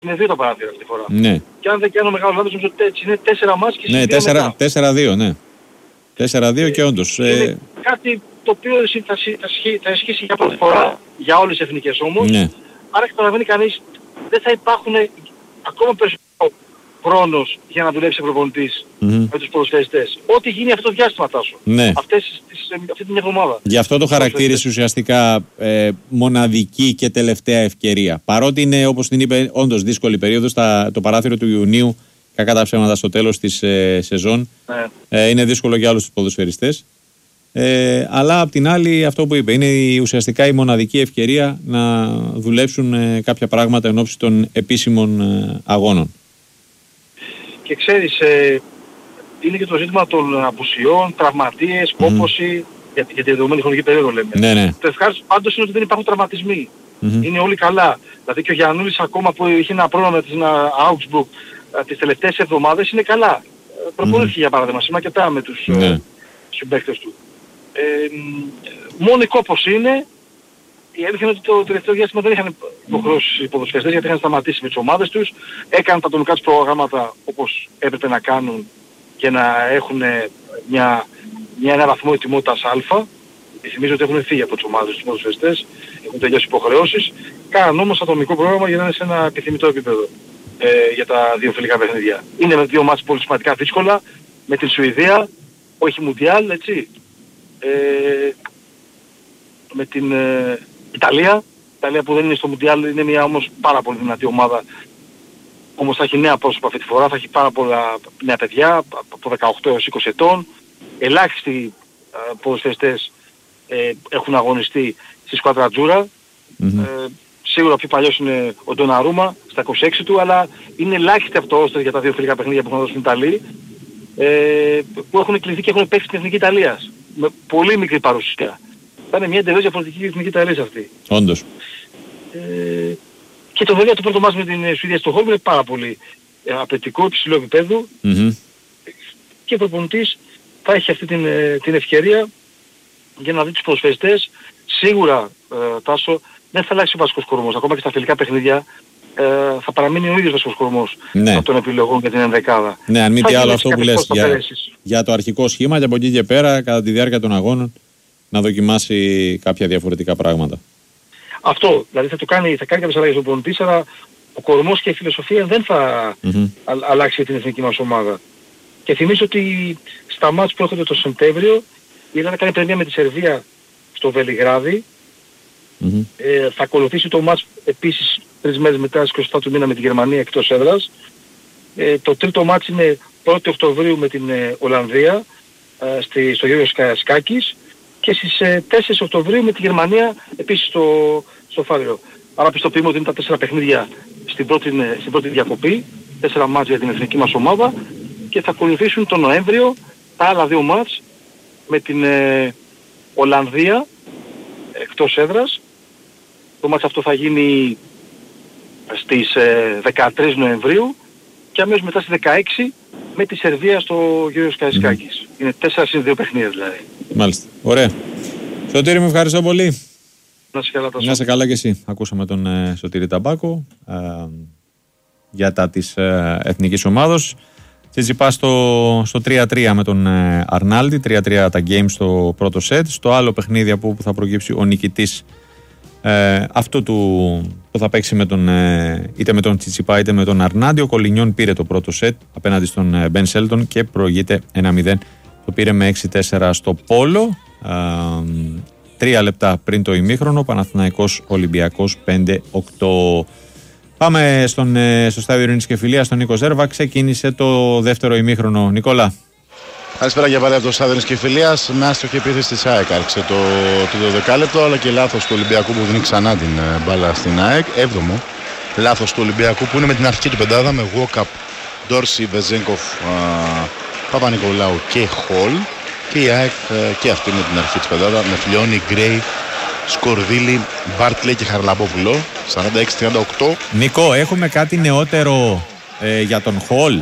Είναι 2 τα παράθυρα αυτή τη φορά. Ναι. Και αν δεν κάνω μεγάλο λάθος, νομίζω ότι είναι 4 μάτς και ναι, 4-2, ναι. 4-2 και όντως. Είναι κάτι το οποίο θα ισχύσει για πρώτη φορά για όλες τις εθνικές όμως. Ναι. Άρα καταλαβαίνει κανείς, δεν θα υπάρχουν ακόμα περισσότερο χρόνος για να δουλέψει ο προπονητής με τους ποδοσφαιριστές. Ό,τι γίνει αυτό το διάστημα, Τάσο. Ναι. Αυτή την εβδομάδα. Γι' αυτό το χαρακτήρισε ουσιαστικά μοναδική και τελευταία ευκαιρία. Παρότι είναι, όπως την είπε, όντως δύσκολη περίοδος, το παράθυρο του Ιουνίου, κακά τα ψέματα, στο τέλος της σεζόν, είναι δύσκολο για όλους τους ποδοσφαιριστές. Αλλά απ' την άλλη, αυτό που είπε, είναι ουσιαστικά η μοναδική ευκαιρία να δουλέψουν κάποια πράγματα εν ώψη των επίσημων αγώνων. Και ξέρεις, είναι και το ζήτημα των απουσιών, τραυματίες, κόπωση, για τη δεδομένη χρονική περίοδο λέμε. Ναι. Το ευχάριστο πάντως είναι ότι δεν υπάρχουν τραυματισμοί. Είναι όλοι καλά. Δηλαδή και ο Γιαννούλης ακόμα που είχε ένα πρόβλημα με την Augsburg τις τελευταίες εβδομάδες είναι καλά. Προπονήθηκε για παράδειγμα σήμερα αρκετά με τους συμπαίκτες του. Μόνο η κόπωση είναι. Η αλήθεια είναι ότι το τελευταίο διάστημα δεν είχαν υποχρεώσεις οι ποδοσφαιριστές γιατί είχαν σταματήσει με τις ομάδες τους. Έκαναν τα ατομικά τους προγράμματα όπως έπρεπε να κάνουν και να έχουν ένα βαθμό ετοιμότητας α. Θυμίζω ότι έχουν φύγει από τις ομάδες τους ποδοσφαιριστές, έχουν τελειώσει υποχρεώσεις. Κάναν όμως ατομικό πρόγραμμα για να είναι σε ένα επιθυμητό επίπεδο για τα δύο φιλικά παιχνίδια. Είναι με δύο μάτς πολύ σημαντικά δύσκολα, με την Σουηδία, όχι Μουντιάλ, έτσι. Με την Ιταλία που δεν είναι στο Μουντιάλ, είναι μια όμως πάρα πολύ δυνατή ομάδα. Όμως θα έχει νέα πρόσωπα αυτή τη φορά, θα έχει πάρα πολλά νέα παιδιά, από 18 έως 20 ετών. Ελάχιστοι ποδοσφαιριστές έχουν αγωνιστεί στη σκουάδρα Τζούρα. Σίγουρα πιο παλιός είναι ο Ντοναρούμα στα 26 του, αλλά είναι ελάχιστοι αυτό ώστε για τα δύο φιλικά παιχνίδια που έχουν δώσει στην Ιταλία, που έχουν κληθεί και έχουν παίξει στην Εθνική Ιταλίας. Με πολύ μικρή παρουσία. Θα είναι μια εντελώς διαφορετική Εθνική Ιταλία αυτή. Όντως. Και το βέβαια το πρώτο μάτς με την Σουηδία στο Χόλμ είναι πάρα πολύ απαιτητικό, υψηλό επίπεδο. Και ο προπονητής θα έχει αυτή την ευκαιρία για να δει τους ποδοσφαιριστές. Σίγουρα, Τάσο, δεν θα αλλάξει ο βασικός κορμός. Ακόμα και στα φιλικά παιχνίδια θα παραμείνει ο ίδιος βασικός κορμός από τον επιλογών για την ενδεκάδα. Ναι, αν μη τι άλλο αυτό που λες για το αρχικό σχήμα και από εκεί και πέρα κατά τη διάρκεια των αγώνων να δοκιμάσει κάποια διαφορετικά πράγματα. Αυτό, δηλαδή θα κάνει κάποιες αλλαγές ο προπονητής, αλλά ο κορμός και η φιλοσοφία δεν θα αλλάξει την εθνική μας ομάδα. Και θυμίζω ότι στα μάτς που έρχονται το Σεπτέμβριο η Ελλάδα κάνει πρεμία με τη Σερβία στο Βελιγράδι. Θα ακολουθήσει το μάτς επίσης 3 μέρες μετά στις 27 του μήνα με τη Γερμανία εκτός έδρας. Το τρίτο μάτς είναι 1η Οκτωβρίου με την Ολλανδία στο Γιώργος Καραϊσκάκης και στις 4 Οκτωβρίου με τη Γερμανία επίσης στο Φάληρο. Άρα πιστοποιούμε ότι είναι τα 4 παιχνίδια στην πρώτη διακοπή, 4 μάτς για την εθνική μας ομάδα και θα ακολουθήσουν τον Νοέμβριο τα άλλα 2 μάτς με την Ολλανδία εκτός έδρας. Το μάτς αυτό θα γίνει στις 13 Νοεμβρίου και αμέσως μετά στις 16 με τη Σερβία στο Γιώργος Καραϊσκάκης. Είναι 4-2 παιχνίδια δηλαδή. Μάλιστα. Ωραία. Σωτήρη, μου ευχαριστώ πολύ. Να είσαι καλά, Τάσο. Να είσαι καλά και εσύ. Ακούσαμε τον Σωτήρη Ταμπάκο για τα της εθνικής ομάδος. Τσιτσιπά στο 3-3 με τον Αρνάλντι, 3-3 τα games στο πρώτο σετ. Στο άλλο παιχνίδι που θα προκύψει ο νικητής αυτού που θα παίξει είτε με τον Τσιτσιπά είτε με τον Αρνάλντι. Ο Κολινιόν πήρε το πρώτο σετ απέναντι στον Μπεν Σέλτον και προηγείται 1-0. Το πήρε με 6-4 στο Πόλο. 3 λεπτά πριν το ημίχρονο, Παναθηναϊκός Ολυμπιακός 5-8. Πάμε στο στάδιο Ειρήνης και Φιλίας, στον Νίκο Ζέρβα. Ξεκίνησε το δεύτερο ημίχρονο. Νικόλα. Καλησπέρα για παρέα από το στάδιο Ειρήνης και Φιλίας. Με άστοχη επίθεση της ΑΕΚ άρχισε το 12 αλλά και λάθος του Ολυμπιακού που δίνει ξανά την μπάλα στην ΑΕΚ. 7ο λάθος του Ολυμπιακού που είναι με την αρχική του πεντάδα με Walkup, Ντόρση, Βεζέγκοφ, Παπα-Νικολάου και Χολ. Και η ΑΕΚ και αυτή με την αρχή της πεντάδα με Φλιώνη, Γκρέι, Σκορδίλη, Μπάρτλε και Χαρλαπόπουλο. 46-38. Νικό, έχουμε κάτι νεότερο για τον Χολ?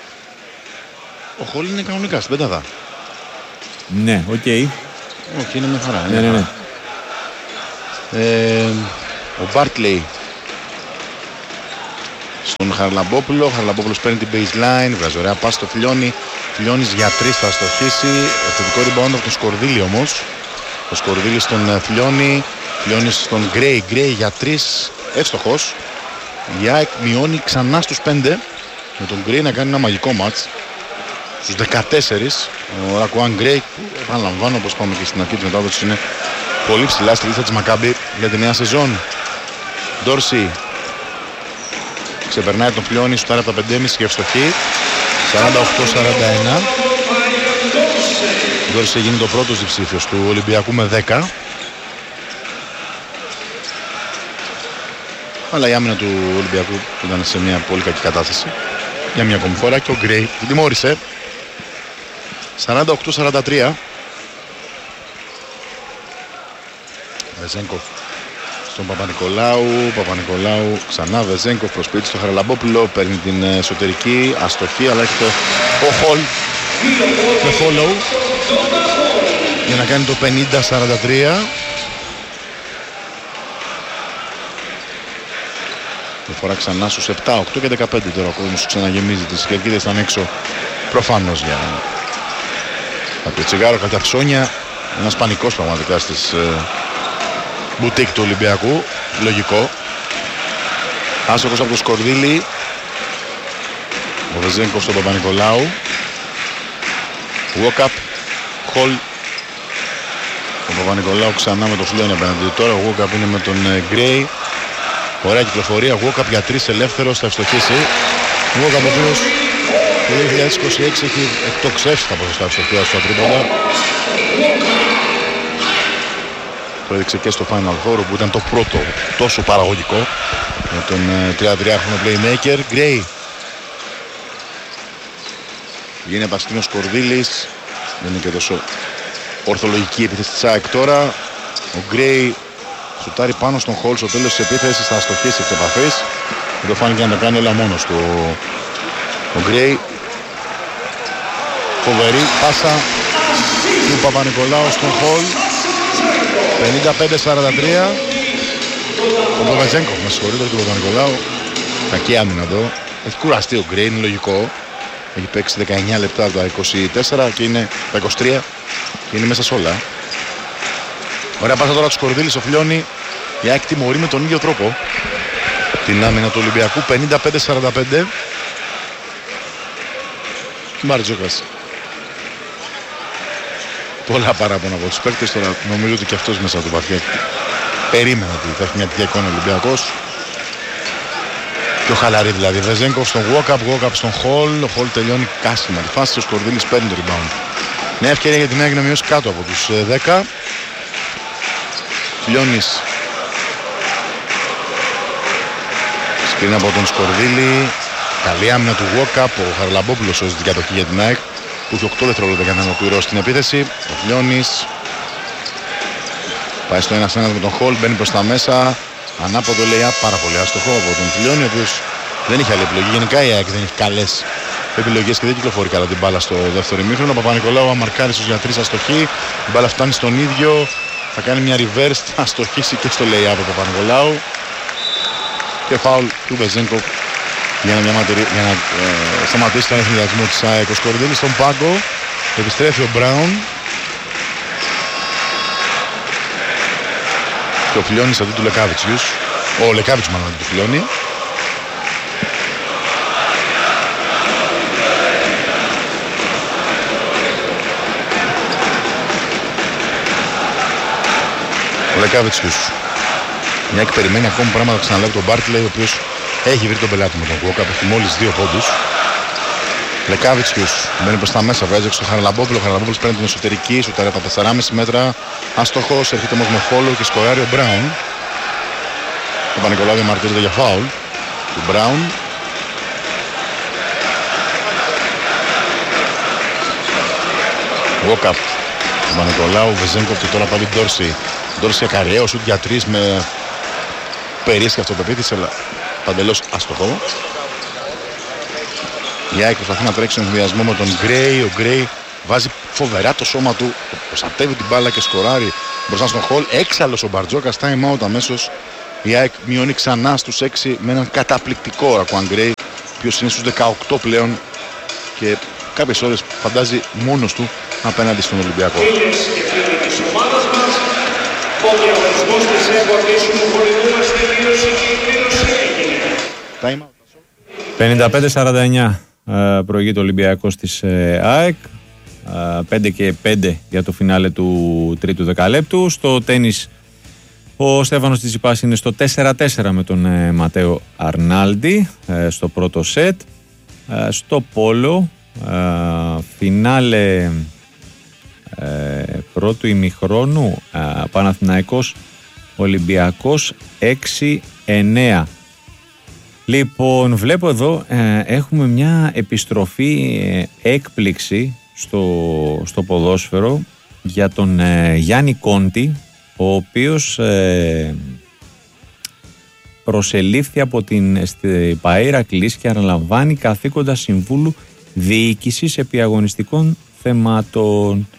Ο Χολ είναι κανονικά στην πεντάδα. Ναι, οκ. Όχι, είναι με χαρά. Ναι. Ο Μπάρτλεϊ στον Χαρλαμπόπουλο. Ο Χαρλαμπόπουλος παίρνει την baseline, βγάζει ωραία πάση στο Φιλιώνη. Φιλιώνης για 3 θα στοχίσει. Θετικό rebound από τον Σκορδίλη όμως. Ο Σκορδίλης στον Φιλιώνη. Φιλιώνης στον Γκρέι. Γκρέι για 3, εύστοχος. Η ΑΕΚ μειώνει ξανά στους 5. Με τον Γκρέι να κάνει ένα μαγικό μάτς. Στους 14. Ο Ρακουάν Γκρέι, που επαναλαμβάνω όπως είπαμε και στην αρχή της μετάδοσης, είναι πολύ ψηλά στη λίστα της Μακάμπι για τη νέα σεζόν. Ντόρσι ξεπερνάει τον Φιλιώνη, σουτάρει από τα 5,5 και ευστοχή. 48-41. Ντόρσι γίνει το πρώτος διψήφιος του Ολυμπιακού με 10. Αλλά η άμυνα του Ολυμπιακού ήταν σε μια πολύ κακή κατάσταση για μια ακόμη φορά και ο Γκρέι την τιμώρησε. 48-43. Βεζένκοφ στον Παπα-Νικολάου. Παπα-Νικολάου ξανά Βεζένκοφ προς πίτι στο Χαραλαμπόπουλο. Παίρνει την εσωτερική αστοχή, αλλά έχει ο Χολ με follow για να κάνει το 50-43. Φορά ξανά στους 7, 8 και 15 τώρα ο κόσμος ξαναγεμίζει τις κερκίδες, ήταν έξω προφανώς για κάποιο τσιγάρο, κάποια ψώνια. Ένας πανικός πραγματικά στις μπουτίκ του Ολυμπιακού, λογικό. Άσοχος από το Σκορδίλη, ο Βεζένκοφ στον Παπα-Νικολάου. Walk-up, Χολ. Ο Παπα-Νικολάου ξανά με το Φιλιώνη απέναντι. Τώρα ο walk-up είναι με τον Γκρέι. Ωραία κυκλοφορία, walk-up για 3 ελεύθερος, θα ευστοχίσει. Ο walk-up ο οποίος το 2026 έχει εκτοξεύσει τα ποσοστά ευστοχίας στα τρίποντα. Το έδειξε και στο Final Four που ήταν το πρώτο τόσο παραγωγικό με τον 33χρονο playmaker. Γκρέι. Γίνει επαστήμος Σκορδίλης. Δεν είναι και τόσο ορθολογική επίθεση της ΑΕΚ τώρα. Ο Γκρέι σουτάρει πάνω στον Χολ στο τέλος της επίθεσης, θα αστοχίσει εξ επαφής. Δεν το φάνηκε να τα κάνει όλα μόνος του ο Γκρέι. Φοβερή πάσα του Παπα-Νικολάου στον Χολ. 55-43. Ο Παπαζέγκοφ, με συγχωρείτε, του Παπα-Νικολάου. Κακή άμυνα εδώ. Έχει κουραστεί ο Γκρέι, είναι λογικό. Έχει παίξει 19 λεπτά από τα 24 και είναι τα 23 και είναι μέσα σε όλα. Ωραία πάσα τώρα του Σκορδίλη στο Φιλιώνη. Η ΑΕΚ τιμωρεί με τον ίδιο τρόπο την άμυνα του Ολυμπιακού. 55-45. Μπαρτζόκας. Πολλά παράπονα από τους παίκτες. Τώρα νομίζω ότι και αυτός μέσα του βαθιά περίμενα ότι θα έχει μια τέτοια εικόνα Ολυμπιακός. Πιο χαλαρή δηλαδή. Βεζένκοφ στον walk-up στον Χολ. Ο Χολ τελειώνει κάσιμα τη φάση. Ο Σκορδίλης παίρνει το rebound. Νέα ευκαιρία για την ΑΕΚ να μειώσει κάτω από τους 10. Φιλιώνης σκρίνει από τον Σκορδίλη. Καλή άμυνα του walk-up. Ο Χαρλαμπόπουλος σώζει την κατοχή για την ΑΕΚ που έχει 8 δευτερόλεπτα για να ολοκληρώσει την επίθεση. Ο Φιλιώνης πάει στο 1-1 με τον Χολ, μπαίνει προς τα μέσα. Ανάποδο λέει πάρα πολύ άστοχο από τον Φιλιώνη, ο οποίος δεν είχε άλλη επιλογή. Γενικά η ΑΕΚ δεν έχει καλές επιλογές και δεν κυκλοφορεί καλά την μπάλα στο δεύτερο ημίχρονο. Ο Παπα-Νικολάου αμαρκάρει στους για 3 αστοχή. Η μπάλα φτάνει στον ίδιο. Θα κάνει μια reverse, θα αστοχίσει και στο lay-up ο Παπα-Νικολάου. Και φάουλ του Βεζένκοφ για να σταματήσει τον εθνικιασμό της ΑΕΚ. Ο Σκορδίλης στον πάγκο. Επιστρέφει ο Μπράουν. Και ο Φιλιώνης αντί του Λεκάβιτσιους. Ο Λεκάβιτσιους μάλλον αντί του Φιλιώνη. Ο Λεκάβιτσιους. Μια και περιμένει ακόμη πράγματα, ξαναλέω τον Μπάρτλεϊ, ο οποίος έχει βρει τον πελάτη με τον walk-up, έχει μόλις 2 πόντους. Λεκάβιτσιους μπαίνει προς τα μέσα, βγάζει στο Χαραλαμπόπουλο. Ο Χαραλαμπόπουλος παίρνει την εσωτερική, σουτάρει από τα 4,5 μέτρα. Αστοχός, έρχεται όμως με follow και σκοράρει ο Μπράουν. Ο Παπα-Νικολάου διαμαρτύρεται για φάουλ του Μπράουν. Walk-up του Παπα-Νικολάου, Βεζένκοφ και τώρα πάλι Ντόρσι. Ντόρσι ακαριαίο, σουτ για 3 με περίσσια αυτοπεποίθηση, αλλά παντελώς αστοχό. Η ΑΕΚ προσπαθεί να τρέξει τον ενδιασμό με τον Γκρέι. Ο Γκρέι βάζει φοβερά το σώμα του, προστατεύει την μπάλα και σκοράρει μπροστά στον Χολ. Έξαλλος ο Μπαρτζόκας, time out αμέσως Η ΑΕΚ μειώνει ξανά στους 6 με έναν καταπληκτικό Ρακουάν Γκρέι, ο οποίος είναι στους 18 πλέον και κάποιες ώρες φαντάζει μόνος του απέναντι στον Ολυμπιακό. 55-49 προηγείται ο Ολυμπιακός της ΑΕΚ. 5 και 5 για το φινάλε του τρίτου δεκαλέπτου. Στο τένις ο Στέφανος Τσιτσιπάς είναι στο 4-4 με τον Ματέο Αρνάλντι στο πρώτο σετ. Στο πόλο φινάλε πρώτου ημιχρόνου Παναθηναϊκός Ολυμπιακός 6-9. Λοιπόν, βλέπω εδώ έχουμε μια επιστροφή έκπληξη στο ποδόσφαιρο για τον Γιάννη Κόντι, ο οποίος προσελήφθη από την Παΐρα Κλής και αναλαμβάνει καθήκοντα συμβούλου διοίκησης επί αγωνιστικών θεμάτων.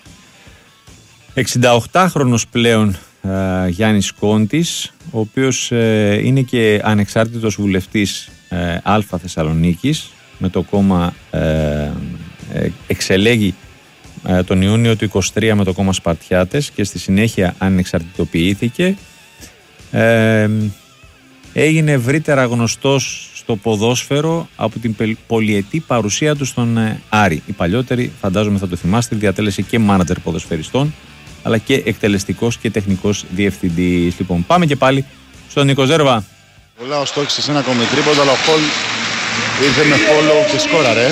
68χρονος πλέον Γιάννης Κόντης, ο οποίος είναι και ανεξάρτητος βουλευτής Αλφα Θεσσαλονίκης, με το κόμμα εξελέγει τον Ιούνιο του 23 με το κόμμα Σπαρτιάτες και στη συνέχεια ανεξαρτητοποιήθηκε. Έγινε ευρύτερα γνωστός στο ποδόσφαιρο από την πολυετή παρουσία του στον Άρη. Οι παλιότεροι, φαντάζομαι θα το θυμάστε, διατέλεσε και μάνατζερ ποδοσφαιριστών, αλλά και εκτελεστικός και τεχνικός διευθυντής. Λοιπόν, πάμε και πάλι στον Νίκο Ζέρβα. Πολλά ο στόχος σε ένα ακόμη τρίποντα, αλλά ο Χολ ήρθε με follow και σκόραρε.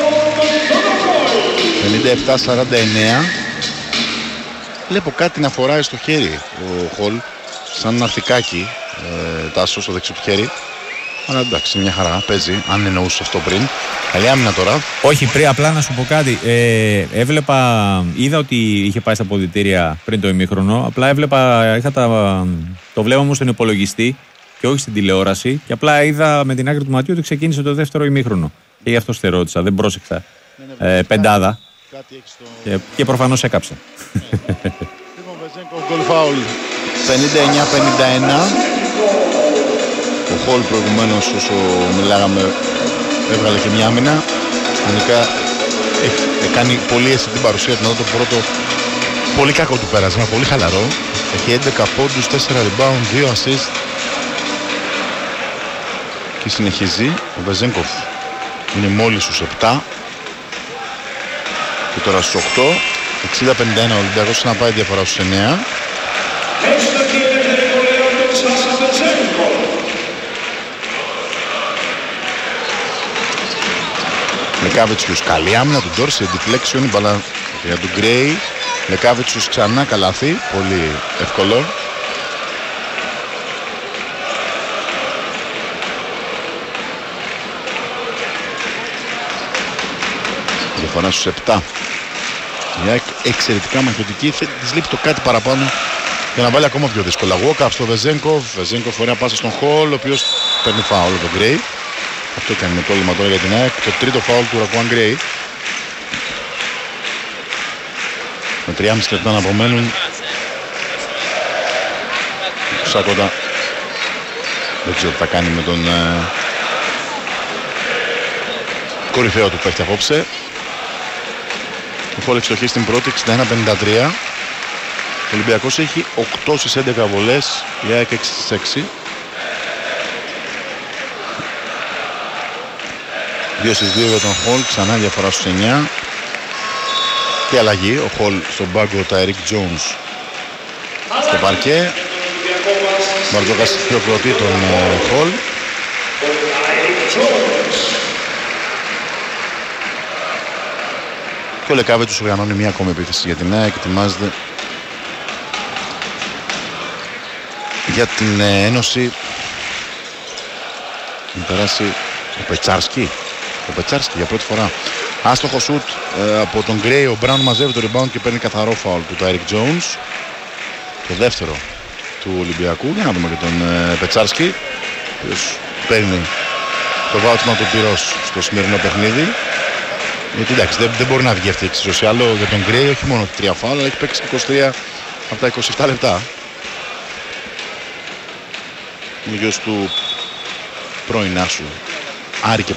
57-49. Βλέπω κάτι να φοράει στο χέρι ο Χολ, σαν ένα αρθικάκι, Τάσο στο δεξιό του χέρι. Αλλά εντάξει, μια χαρά, παίζει, αν εννοούσε αυτό πριν. Καλή άμυνα τώρα. Όχι, απλά να σου πω κάτι. Είδα ότι είχε πάει στα αποδυτήρια πριν το ημίχρονο. Απλά είχα το βλέμμα μου στον υπολογιστή και όχι στην τηλεόραση. Και απλά είδα με την άκρη του ματιού ότι ξεκίνησε το δεύτερο ημίχρονο. Και γι' αυτό ρώτησα, δεν πρόσεξα. Πεντάδα. Και προφανώς έκαψε. Λοιπόν, Βεζένκοφ, γκολ φάουλ 59-51. Ο Χολ προηγουμένως, όσο μιλάγαμε, έβγαλε και μια άμυνα. Ανικά κάνει πολύ αισθητή παρουσία του, το πρώτο πολύ κακό του πέρασμα, πολύ χαλαρό. Έχει 11 πόντους, 4 rebound, 2 assist. Και συνεχίζει. Ο Βεζένκοφ είναι μόλις στους 7. Και τώρα στους 8. 60-51 ο Ολυμπιακός να πάει διαφορά στους 9. Λεκάβιτσιους, καλή άμυνα του Ντόρση, deflection, η μπαλά για τον Γκρέι. Λεκάβιτσιους ξανά καλάθι, πολύ εύκολο. Διαφορά στους 7. Μια εξαιρετικά μαχητική, της λείπει το κάτι παραπάνω για να βάλει ακόμα πιο δύσκολα. Walkup στο Βεζένκοφ, Βεζένκοφ ωραία πάσα στον Χολ, ο οποίος παίρνει φάουλ τον Γκρέι. Αυτό έκανε πρόβλημα τώρα για την ΑΕΚ, το τρίτο φάουλ του Ρακουάν Γκρέι. Με 3,5 λεπτά να απομένουν. Ο Σάκοτα δεν ξέρω τι θα κάνει με τον κορυφαίο του παίχτη απόψε. Ο Χολ εξοχή στην πρώτη, 61-53. Ο Ολυμπιακός έχει 8 στις 11 βολές, η ΑΕΚ 6 στις 6. 2 στις 2 για τον Χολ, ξανά διαφορά στους 9. Και αλλαγή, ο Χολ στον πάγκο, τα Eric Jones στο παρκέ. Μπαρτζόκας χειροκροτεί τον Χολ. Και ο Λεκάβιτσος οργανώνει μια ακόμη επίθεση για την ΑΕΚ, ετοιμάζεται για την Ένωση να περάσει ο Πετσάρσκι. Ο Πετσάρσκι για πρώτη φορά. Άστοχο σουτ από τον Γκρέι. Ο Μπράουν μαζεύει το rebound και παίρνει καθαρό φάουλ του το Eric Jones. Το δεύτερο του Ολυμπιακού. Για να δούμε και τον Πετσάρσκι, ο οποίος παίρνει το βάουτσμα του πυρός στο σημερινό παιχνίδι. Γιατί εντάξει, δεν μπορεί να βγει αυτή η εξίσωση. Άλλο για τον Γκρέι, όχι μόνο 3 φάουλ, αλλά έχει παίξει 23 από τα 27 λεπτά. ο γιος του πρώην Άσου Άρη και